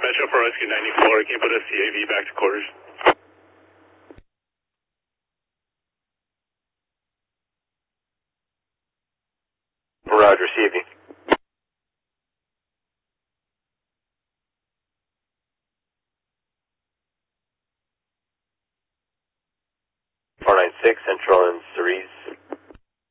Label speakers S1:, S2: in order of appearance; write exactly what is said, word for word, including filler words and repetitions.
S1: Metro for Rescue ninety-four, can you put a C A V back to quarters?
S2: Roger, C A V. four nine six, Central and Cerise.